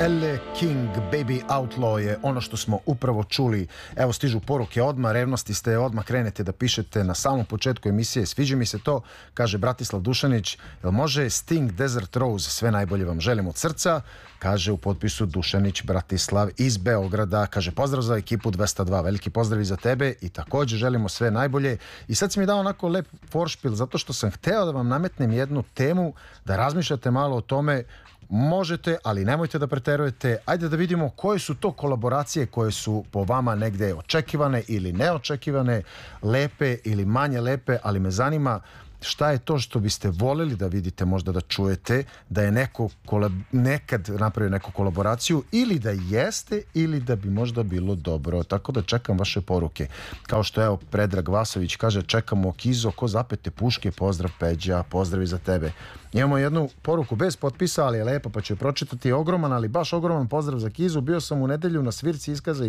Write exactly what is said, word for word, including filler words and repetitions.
Elle King, Baby Outlaw je ono što smo upravo čuli. Evo stižu poruke odmah, revnosti ste odmah krenete da pišete na samom početku emisije. Sviđa mi se to, kaže Bratislav Dušanić. Jel može Sting, Desert Rose, sve najbolje vam želim od srca, kaže u potpisu Dušanić Bratislav iz Beograda. Kaže pozdrav za ekipu dvesta dva, veliki pozdrav i za tebe i također želimo sve najbolje. I sad si mi dao onako lep foršpil zato što sam hteo da vam nametnem jednu temu, da razmišljate malo o tome. Možete, ali nemojte da preterujete. Ajde da vidimo koje su to kolaboracije koje su po vama negde očekivane ili neočekivane, lepe ili manje lepe, ali me zanima šta je to što biste voljeli da vidite, možda da čujete, da je neko kolab... nekad napravio neku kolaboraciju ili da jeste ili da bi možda bilo dobro. Tako da čekam vaše poruke. Kao što evo Predrag Vasović kaže, čekamo Kizo, ko zapete puške, pozdrav Peđa, pozdrav i za tebe. Imamo jednu poruku bez potpisa, ali je lepa pa ću je pročitati. Ogroman, ali baš ogroman pozdrav za Kizu. Bio sam u nedelju na svirci iskaza i